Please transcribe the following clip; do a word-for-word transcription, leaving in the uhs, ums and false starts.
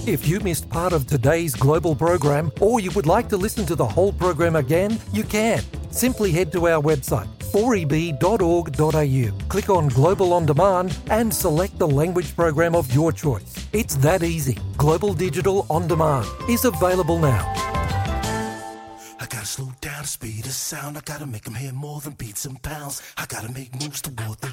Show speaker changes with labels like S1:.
S1: If you missed part of today's Global program, or you would like to listen to the whole program again, you can. Simply head to our website, four e b dot org dot a u. Click on Global On Demand and select the language program of your choice. It's that easy. Global Digital On Demand is available now.
S2: I gotta slow down the speed of sound. I gotta make them hear more than beats and pounds. I gotta make moves toward the